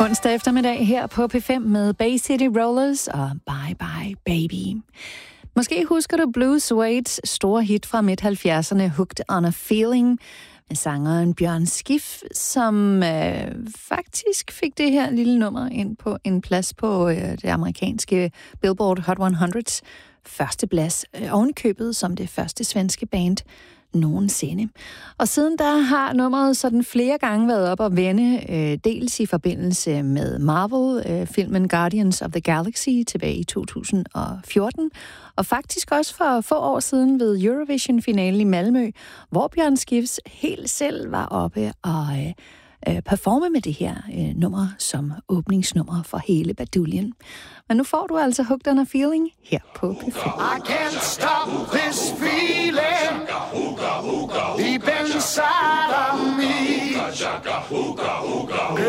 Onsdag eftermiddag her på P5 med Bay City Rollers og Bye Bye Baby. Måske husker du Blue Suedes store hit fra midt-70'erne, Hooked on a Feeling, med sangeren Bjørn Skif, som faktisk fik det her lille nummer ind på en plads på det amerikanske Billboard Hot 100's første plads, ovenikøbet som det første svenske band nogensinde. Og siden der har nummeret sådan flere gange været op og vende, dels i forbindelse med Marvel-filmen Guardians of the Galaxy tilbage i 2014, og faktisk også for få år siden ved Eurovision-finalen i Malmø, hvor Bjørn Skifs helt selv var oppe og performe med det her nummer som åbningsnummer for hele baduljen. Men nu får du altså Hooked on a Feeling her på P5. I can't stop this feeling deep inside of me.